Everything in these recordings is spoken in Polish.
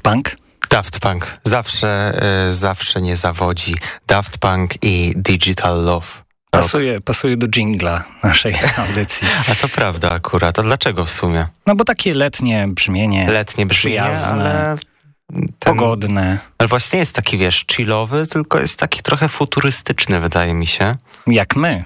Punk? Daft Punk. Zawsze nie zawodzi. Daft Punk i Digital Love. Pasuje do dżingla naszej audycji. A to prawda akurat. A dlaczego w sumie? No bo takie letnie brzmienie, przyjazne, ale pogodne. Ale właśnie jest taki, wiesz, chillowy, tylko jest taki trochę futurystyczny, wydaje mi się. Jak my.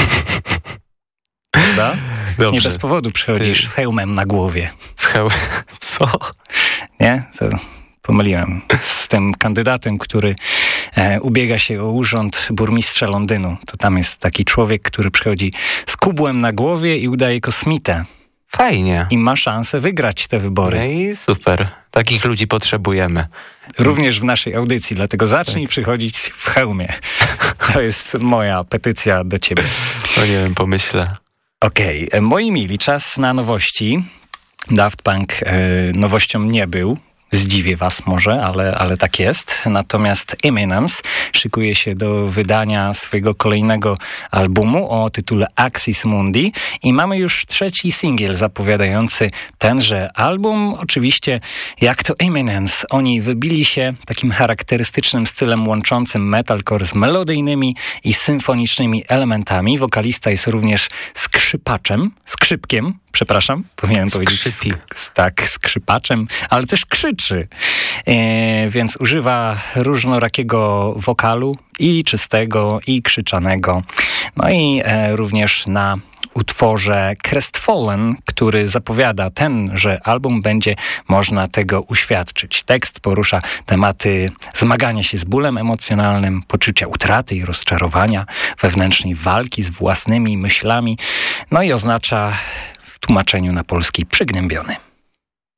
Prawda? Dobrze. Nie bez powodu przychodzisz z hełmem na głowie. Co? Nie? To pomyliłem. Z tym kandydatem, który ubiega się o urząd burmistrza Londynu. To tam jest taki człowiek, który przychodzi z kubłem na głowie i udaje kosmitę. Fajnie. I ma szansę wygrać te wybory. No i super. Takich ludzi potrzebujemy. Również w naszej audycji, dlatego zacznij przychodzić w hełmie. To jest moja petycja do ciebie. No nie wiem, pomyślę. Okej, moi mili, czas na nowości. Daft Punk nowością nie był. Zdziwię was może, ale tak jest. Natomiast Eminence szykuje się do wydania swojego kolejnego albumu o tytule Axis Mundi i mamy już trzeci singiel zapowiadający tenże album. Oczywiście jak to Eminence, oni wybili się takim charakterystycznym stylem łączącym metalcore z melodyjnymi i symfonicznymi elementami. Wokalista jest również skrzypkiem, powinienem powiedzieć. Tak, skrzypaczem, ale też krzyczy. Więc używa różnorakiego wokalu i czystego, i krzyczanego. No i również na utworze Crestfallen, który zapowiada że album, będzie można tego uświadczyć. Tekst porusza tematy zmagania się z bólem emocjonalnym, poczucia utraty i rozczarowania, wewnętrznej walki z własnymi myślami, no i oznacza w tłumaczeniu na polski przygnębiony.